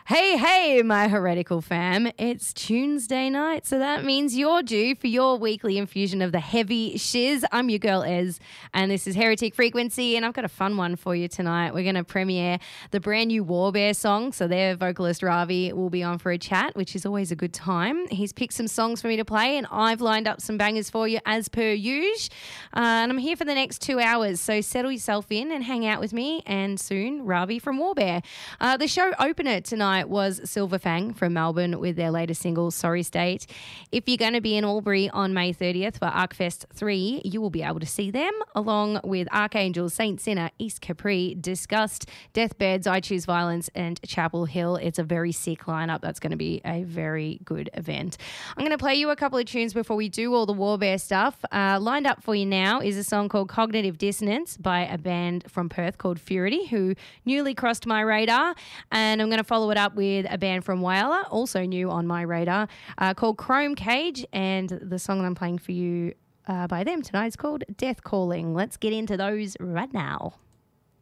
Hey, hey, my heretical fam. It's Tuesday night, so that means you're due for your weekly infusion of the heavy shiz. I'm your girl, Ez, and this is Heretic Frequency, and I've got a fun one for you tonight. We're going to premiere the brand new Warbear song, so their vocalist Ravi will be on for a chat, which is always a good time. He's picked some songs for me to play, and I've lined up some bangers for you as per usual. And I'm here for the next 2 hours, so settle yourself in and hang out with me, and soon, Ravi from Warbear. The show opener tonight was Silverfang from Melbourne with their latest single, Sorry State. If you're going to be in Albury on May 30th for ArcFest 3, you will be able to see them along with Archangel, Saint Sinner, East Capri, Disgust, Deathbeds, I Choose Violence and Chapel Hill. It's a very sick lineup. That's going to be a very good event. I'm going to play you a couple of tunes before we do all the Warbear stuff. Lined up for you now is a song called Cognitive Dissonance by a band from Perth called Furity, who newly crossed my radar. And I'm going to follow it up with a band from Whyalla, also new on my radar, called Chrome Cage. And the song that I'm playing for you by them tonight is called Death Calling. Let's get into those right now.